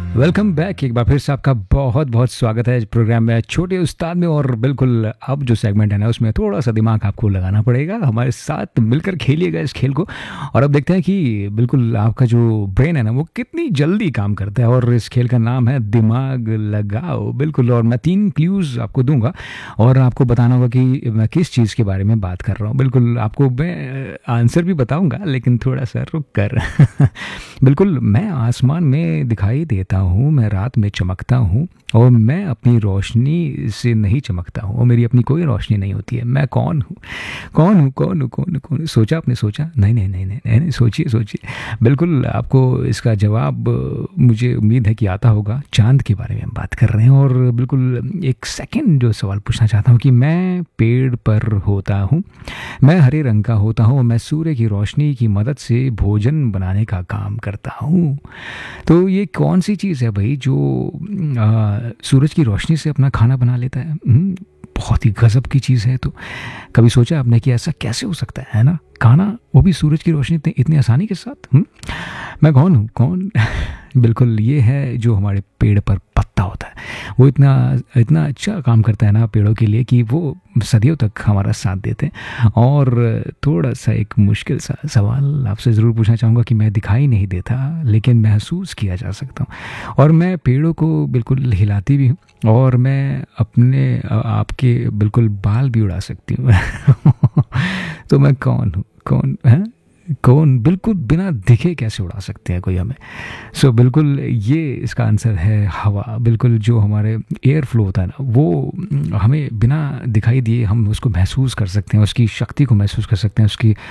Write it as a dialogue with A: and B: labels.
A: Welcome back एक बार फिर से आपका बहुत बहुत स्वागत है इस प्रोग्राम में छोटे उस्ताद में। और बिल्कुल अब जो सेगमेंट है ना उसमें थोड़ा सा दिमाग आपको लगाना पड़ेगा, हमारे साथ मिलकर खेलिएगा इस खेल को। और अब देखते हैं कि बिल्कुल आपका जो ब्रेन है ना वो कितनी जल्दी काम करता है। और इस खेल का नाम है दिमाग लगाओ। बिल्कुल, और मैं 3 क्लूज़ आपको दूंगा और आपको बताना होगा कि मैं किस चीज़ के बारे में बात कर रहा हूँ। बिल्कुल आपको मैं आंसर भी बताऊंगा लेकिन थोड़ा सा रुक कर बिल्कुल, मैं आसमान में दिखाई देता हूँ, मैं रात में चमकता हूँ और मैं अपनी रोशनी से नहीं चमकता हूँ और मेरी अपनी कोई रोशनी नहीं होती है। मैं कौन हूँ? कौन हूँ? कौन हूँ? कौन हूँ? कौन हूँ? सोचा आपने? सोचा? नहीं नहीं नहीं नहीं नहीं, नहीं, सोचिए सोचिए। बिल्कुल आपको इसका जवाब मुझे उम्मीद है कि आता होगा। चांद के बारे में हम बात कर रहे हैं। और बिल्कुल एक सेकंड जो सवाल पूछना चाहता हूँ कि मैं पेड़ पर होता हूँ, मैं हरे रंग का होता हूँ, मैं सूर्य की रोशनी की मदद से भोजन बनाने का काम करता हूँ। तो ये कौन सी चीज़ है भाई जो सूरज की रोशनी से अपना खाना बना लेता है? बहुत ही गजब की चीज़ है। तो कभी सोचा आपने कि ऐसा कैसे हो सकता है ना? खाना वो भी सूरज की रोशनी इतनी इतनी आसानी के साथ। मैं कौन हूँ? कौन? बिल्कुल ये है जो हमारे पेड़ पर पत्ता होता है। वो इतना इतना अच्छा काम करता है ना पेड़ों के लिए कि वो सदियों तक हमारा साथ देते हैं। और थोड़ा सा एक मुश्किल सा सवाल आपसे ज़रूर पूछना चाहूँगा कि मैं दिखाई नहीं देता लेकिन महसूस किया जा सकता हूँ और मैं पेड़ों को बिल्कुल हिलाती भी हूँ और मैं अपने आपके बिल्कुल बाल भी उड़ा सकती हूँ। तो मैं कौन हूँ? कौन है? कौन बिल्कुल बिना दिखे कैसे उड़ा सकते हैं कोई हमें? सो बिल्कुल ये इसका आंसर है हवा। बिल्कुल जो हमारे एयर फ्लो होता है ना वो हमें बिना दिखाई दिए हम उसको महसूस कर सकते हैं, उसकी शक्ति को महसूस कर सकते हैं, उसकी